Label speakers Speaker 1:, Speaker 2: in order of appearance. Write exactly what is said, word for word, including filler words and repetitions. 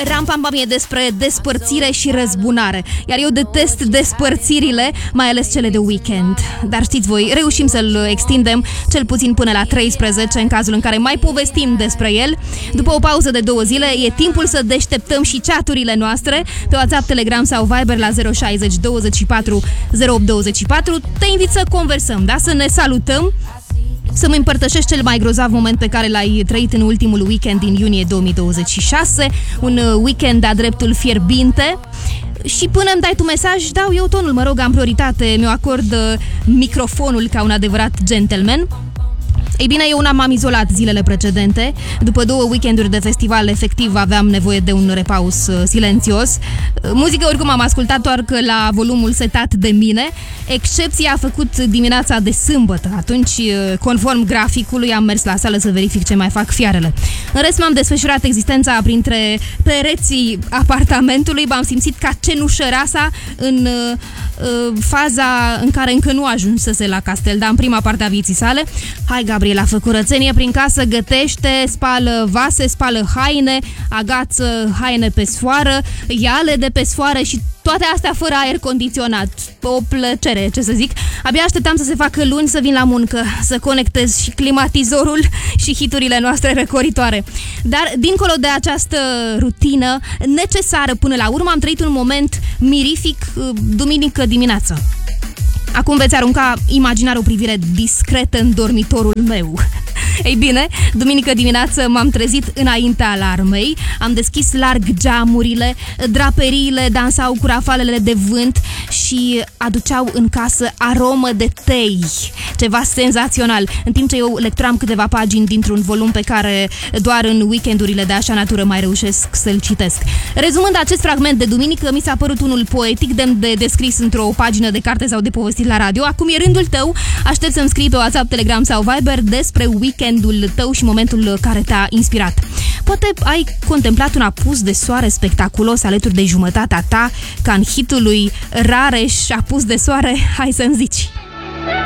Speaker 1: Ram Pam Pam e despre despărțire și răzbunare, iar eu detest despărțirile, mai ales cele de weekend. Dar știți voi, reușim să-l extindem cel puțin până la treisprezece, în cazul în care mai povestim despre el. După o pauză de două zile, e timpul să deșteptăm și chaturile noastre pe WhatsApp, Telegram sau Viber la zero șaizeci douăzeci și patru zero opt douăzeci și patru. Te invit să conversăm, da? Să ne salutăm, să-mi împărtășești cel mai grozav moment pe care l-ai trăit în ultimul weekend din iunie două mii douăzeci și șase, un weekend de-a dreptul fierbinte. Și până îmi dai tu mesaj, dau eu tonul, mă rog, am prioritate, mi-o acord microfonul ca un adevărat gentleman. Ei bine, eu una m-am izolat zilele precedente. După două weekenduri de festival, efectiv aveam nevoie de un repaus silențios. Muzică oricum am ascultat doar că la volumul setat de mine. Excepția a făcut dimineața de sâmbătă. Atunci, conform graficului, am mers la sală să verific ce mai fac fiarele. În rest, m-am desfășurat existența printre pereții apartamentului. M-am simțit ca cenușărasa în uh, faza în care încă nu ajunsese la castel, dar în prima parte a vieții sale. Hai, Gabriela, fă curățenie prin casă, gătește, spală vase, spală haine, agață haine pe sfoară, ia-le de pe sfoară și toate astea fără aer condiționat. O plăcere, ce să zic. Abia așteptam să se facă luni să vin la muncă, să conectez și climatizorul și hiturile noastre răcoritoare. Dar, dincolo de această rutină necesară până la urmă, am trăit un moment mirific duminică dimineață. Acum veți arunca imaginar o privire discretă în dormitorul meu. Ei bine, duminică dimineață m-am trezit înaintea alarmei, am deschis larg geamurile, draperiile dansau cu rafalele de vânt și aduceau în casă aromă de tei. Ceva senzațional, în timp ce eu lecturam câteva pagini dintr-un volum pe care doar în weekendurile de așa natură mai reușesc să-l citesc. Rezumând acest fragment de duminică, mi s-a părut unul poetic, demn de descris într-o pagină de carte sau de povestit la radio. Acum e rândul tău, aștept să-mi scrii pe WhatsApp, Telegram sau Viber despre weekendul tău și momentul care te-a inspirat. Poate ai contemplat un apus de soare spectaculos alături de jumătatea ta, ca în hitul lui Rareș, Apus de soare, hai să-mi zici.